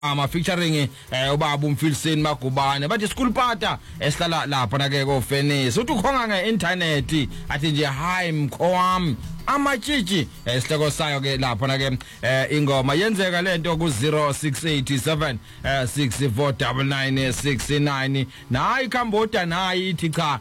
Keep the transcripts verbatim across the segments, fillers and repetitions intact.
ama featuring eh ubaba uMphilseni Magubane bathi school pata esihlala lapha na ke ko Venice uthi ukhonga ngeinternet athi nje hi mkhowami amatshitshi esihloko sayo ke lapha na ke ingoma yenzeka lento ku zero six eight seven six four nine nine six nine nayi Cambodia nayi ithi cha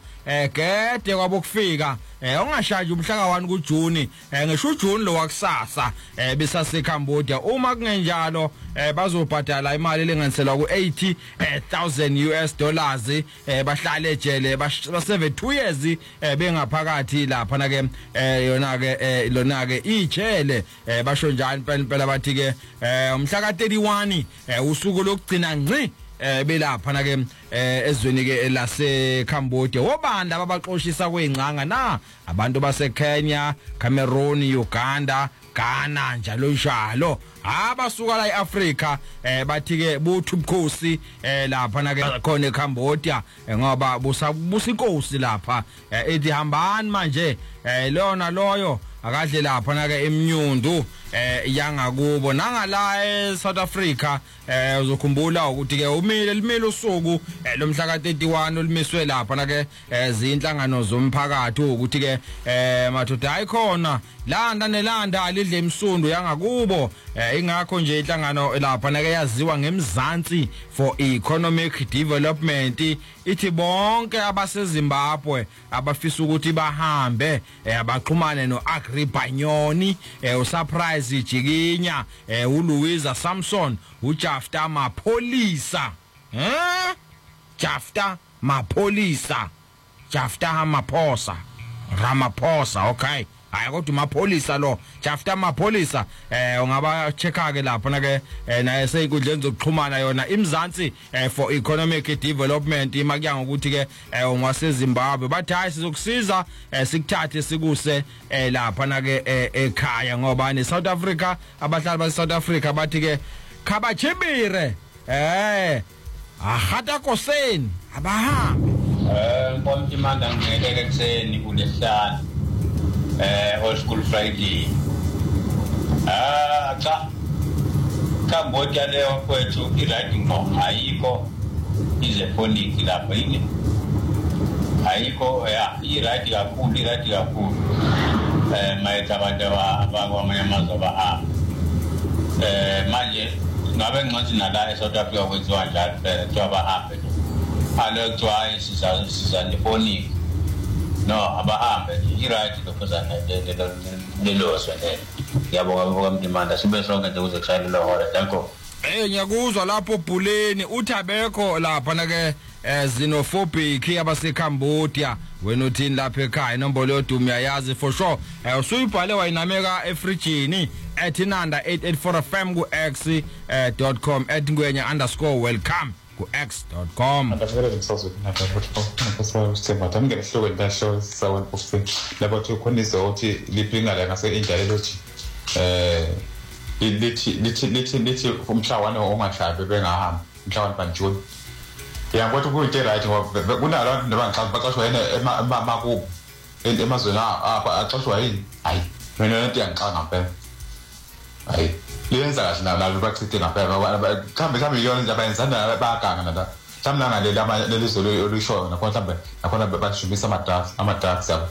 gede kwabokufika eh ungashaje umhla ka one ku June eh ngisho uJune lo wakusasa eh besase Cambodia uma kungenjalo eh bazobhadala imali lenganiselwa ku eighty thousand U S dollars eh bahlala ejele baseve two years eh bengaphakathi lapha na ke eh yona ke lona ke ijele eh basho njani phela bathi ke eh umhla ka thirty-one eh usuku lokugcina ngci eh belapha na ke ezweni ke lase Cambodia wobanda ababaxoshisa kweingcanga na abantu base Kenya, Cameroon, Uganda, Ghana njalo njalo abasuka la eAfrica eh bathi ke buthu ubukhosi eh lapha na ke khona eCambodia ngoba busabusa inkosi lapha ethi hambani manje eh lona loyo akadle lapha na ke emnyundu eh yangakubo nangala eSouth Africa eh uzokhumbula ukuthi ke umile limile usuku lomhla ka thirty-one olimiswe lapha na ke izinhlangano zomphakathi ukuthi ke eh mathoda ayikhona landa nelanda lidle imsundu yangakubo ingakho nje inhlangano lapha na ke yaziwa ngeMzansi for Economic Development ithi bonke abaseZimbabwe abafisa ukuthi bahambe abaxhumane noAgribanyoni uSurprise Jikinya uLouisa Samson uJafta Mapholisa eh Jafta Mapholisa Jafta Maphosa Ramaphosa okay hayi kodwa mapholisa lo Jafta Mapholisa eh ungaba checka ke lapha na ke naye seyinkundleni zokuxhumana yona iMzansi for Economic Development imakuya ngokuthi ke ungaseZimbabwe bathi hayi sizokusiza sikuthathe sikuse lapha na ke ekhaya ngoba ne South Africa abahlali ba South Africa bathi ke khabachibire eh ahata koseni abahambe eh Mpomtimanda ngeke kuseni kulesihlanu eh old school Friday ah cha Cambodia leo kwethu iradio no ayiko izephonic lapha yini ayiko ya iradio kakhulu iradio kakhulu eh mayetha abantu abakwamanyamazo bahamba eh manje ngabe ngithi nala eSouth Africa kwenziwa njalo phela kuthiwa bahambe alo kuthiwa siza siza nephonic no abahambe iradio lokuzana leloswe le yabonga bonke Mtimanda sibe sonke nje kuze kushayile lo hora danko eh ngiyakuzwa lapho Bhuleni uthi abekho lapha na ke xenophobic abase Cambodia wena uthini lapha ekhaya inombolo yodumo uyayazi for sure usuyibhale wayinameka efrijini at nanda eight eight four F M ku x dot com at ngwenya underscore welcome ku x dot com abasebenzisa ngizozwe lapha futhi ngapaswa usithemba tami ngelehloko ndasho sawan ofisi lapho thukhonisa ukuthi liphinga la ngase ideology eh lithi lithi lithi lithi umhlawano ongashabe bengahamba umhlawano banjuni yangwathi kuyite right ngoba kunala nabantu baxoshwa yena emakubo emazweni apha axoshwa yini hayi mina lento yangixa ngempela hayi liyenza kahle nalo bakusithi ngempela kambe kambe yona nje abayenzana bayaganga nada samla ngale lama lelizwe olushoyo nakhona mhlambe nakhona bashumisa ama-drugs ama-drugs yabo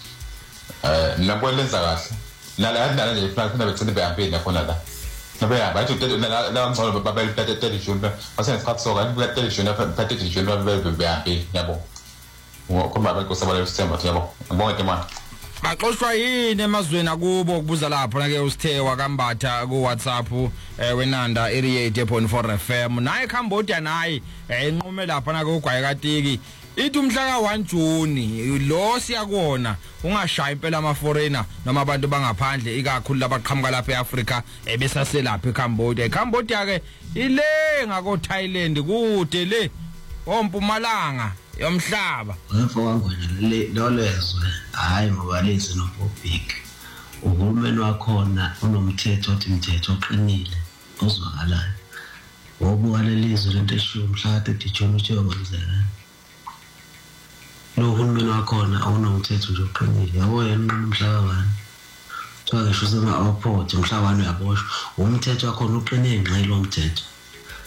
eh nabo lenza kahle nala yadala nje ifuna funa bethinde behambeni nakhona la nabe yaba bathi la la ngcono babele phethe television basenza isikhathi soka ngibula television phethe television babele behambeni yabo ngoba bakusabala isithemba yabo ngibonga temana baxoshwa yini emazweni akubo kubuza lapha na ke usithe wakambatha ku WhatsApp wenanda eighty-eight point four F M naye Cambodia naye enqume lapha na ke ugwaye katiki ithi umhla ka one June lo siyakona ungashaya impela ama foreigner noma abantu bangaphandle ikakhulu labaqhamuka lapha eAfrica ebesase lapha eCambodia eCambodia ke ile ngako Thailand kude le ompumalanga yomhlaba mfo wangu nje lolezwe hayi ngoba lezi no public uhulumeni wakhona unomthetho othi umthetho oqinile ozwakalayo ngoba lelizwe lento eshiwo umhla thirty June uyokwenzeka lo uhulumeni wakhona unomthetho nje oqinile yabo yena umhla kabani Twa ngisho sema airport umhlabano yaboshwa umthetho wakho uqine ngqi lo mthetho